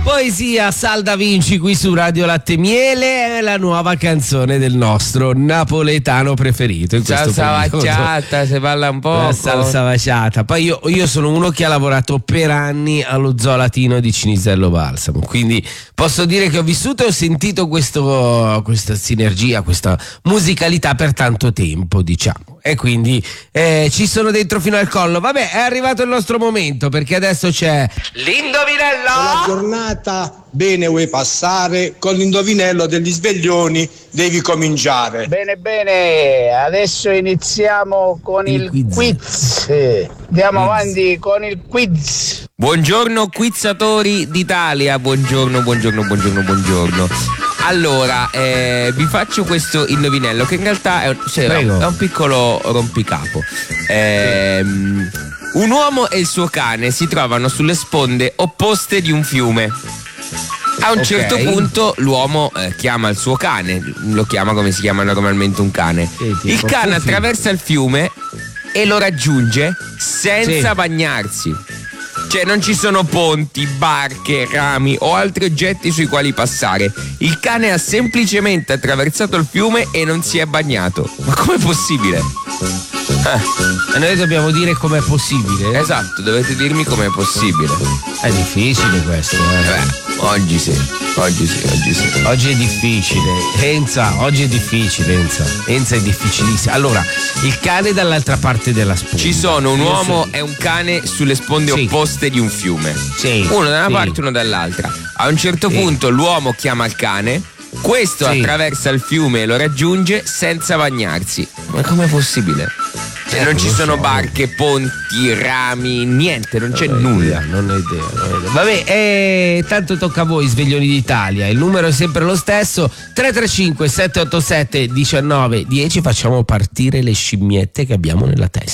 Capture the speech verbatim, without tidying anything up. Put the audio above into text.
Poesia Sal Da Vinci qui su Radio Latte Miele, è la nuova canzone del nostro napoletano preferito in questo salsa periodo. vacciata, se parla un po'. La salsa vacciata. Poi io, io sono uno che ha lavorato per anni allo Zoo Latino di Cinisello Balsamo, quindi posso dire che ho vissuto e ho sentito questo, questa sinergia, questa musicalità per tanto tempo, diciamo. E quindi eh, ci sono dentro fino al collo. Vabbè, è arrivato il nostro momento, perché adesso c'è l'indovinello. La giornata bene vuoi passare, con l'indovinello degli sveglioni devi cominciare. Bene, bene, adesso iniziamo con il, Il quiz. quiz. Andiamo Quiz. avanti con il quiz. Buongiorno quizzatori d'Italia, buongiorno, buongiorno, buongiorno, buongiorno. Allora, eh, vi faccio questo indovinello che in realtà è un, cioè, Prego. è un piccolo rompicapo. Ehm, un uomo e il suo cane si trovano sulle sponde opposte di un fiume. A un Ok. certo punto l'uomo eh, chiama il suo cane, lo chiama come si chiama normalmente un cane. Sì, tipo Il cane Puffy. attraversa il fiume e lo raggiunge senza Sì. bagnarsi. Cioè non ci sono ponti, barche, rami o altri oggetti sui quali passare. Il cane ha semplicemente attraversato il fiume e non si è bagnato. Ma com'è possibile? Eh, E noi dobbiamo dire com'è possibile. esatto, dovete dirmi com'è possibile. È difficile questo, eh. Beh, oggi sì, oggi sì, oggi sì. Oggi è difficile. Enza, oggi è difficile, Enza. Enza è difficilissimo. Allora, il cane dall'altra parte della sponda. Ci sono un Io uomo so- e un cane sulle sponde Sì. opposte di un fiume. Sì, Uno da una sì. parte e uno dall'altra. A un certo Sì. punto l'uomo chiama il cane, questo Sì. attraversa il fiume e lo raggiunge senza bagnarsi. Ma com'è possibile? Cioè, Eh, non ci lo sono so. barche, ponti, rami, niente, non c'è Non ho nulla. idea, non ho idea, non ho idea. Vabbè, eh, tanto tocca a voi, sveglioni d'Italia. Il numero è sempre lo stesso: tre tre cinque sette otto sette uno nove uno zero. Facciamo partire le scimmiette che abbiamo nella testa.